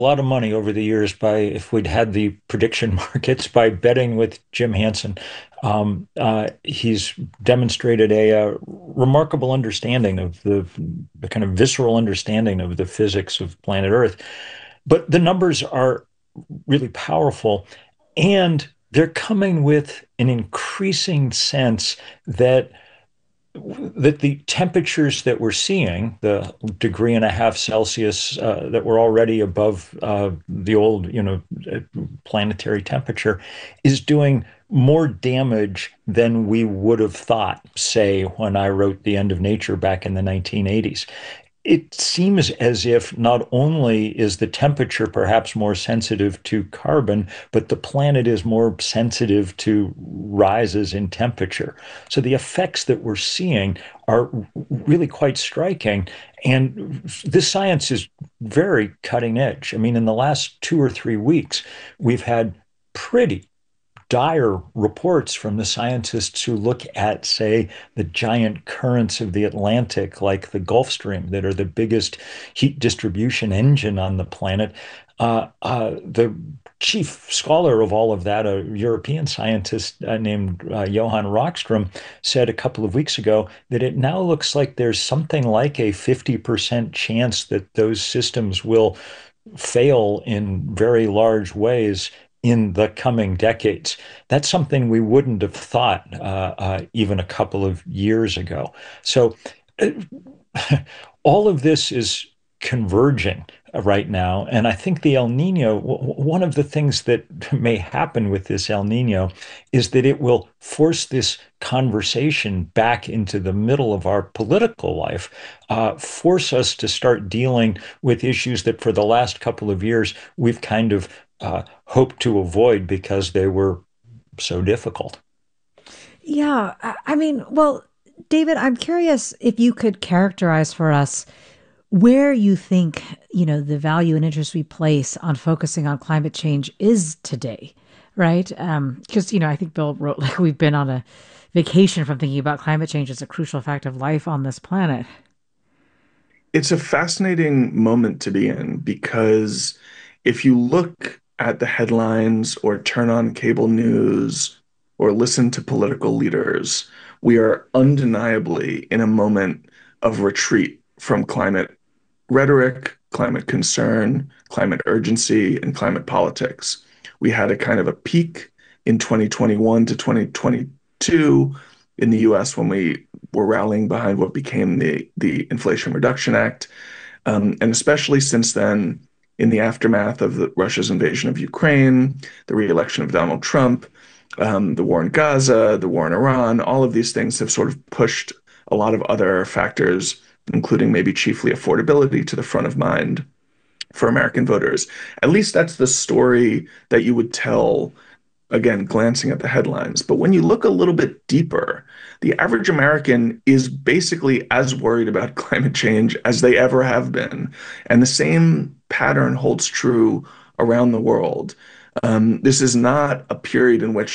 a lot of money over the years by if we'd had the prediction markets by betting with Jim Hansen. He's demonstrated a remarkable understanding of the kind of visceral understanding of the physics of planet Earth. But the numbers are really powerful, and they're coming with an increasing sense that the temperatures that we're seeing, the degree and a half Celsius that we're already above the old, planetary temperature, is doing more damage than we would have thought, say, when I wrote The End of Nature back in the 1980s. It seems as if not only is the temperature perhaps more sensitive to carbon, but the planet is more sensitive to rises in temperature. So the effects that we're seeing are really quite striking. And this science is very cutting edge. I mean, in the last 2 or 3 weeks, we've had pretty dire reports from the scientists who look at, say, the giant currents of the Atlantic, like the Gulf Stream, that are the biggest heat distribution engine on the planet. The chief scholar of all of that, a European scientist named Johan Rockström, said a couple of weeks ago that it now looks like there's something like a 50% chance that those systems will fail in very large ways in the coming decades. That's something we wouldn't have thought even a couple of years ago. So uh, all of this is converging right now. And I think the El Nino, one of the things that may happen with this El Nino is that it will force this conversation back into the middle of our political life, force us to start dealing with issues that for the last couple of years we've kind of hoped to avoid because they were so difficult. Yeah, I mean, well, David, I'm curious if you could characterize for us where you think, the value and interest we place on focusing on climate change is today, right? Because, I think Bill wrote like we've been on a vacation from thinking about climate change as a crucial fact of life on this planet. It's a fascinating moment to be in because if you look at the headlines or turn on cable news or listen to political leaders, we are undeniably in a moment of retreat from climate rhetoric, climate concern, climate urgency, and climate politics. We had a kind of a peak in 2021 to 2022 in the US when we were rallying behind what became the Inflation Reduction Act. And especially since then, in the aftermath of Russia's invasion of Ukraine, the re-election of Donald Trump, the war in Gaza, the war in Iran, all of these things have sort of pushed a lot of other factors, including maybe chiefly affordability, to the front of mind for American voters. At least that's the story that you would tell, again, glancing at the headlines. But when you look a little bit deeper, the average American is basically as worried about climate change as they ever have been. And the same pattern holds true around the world. This is not a period in which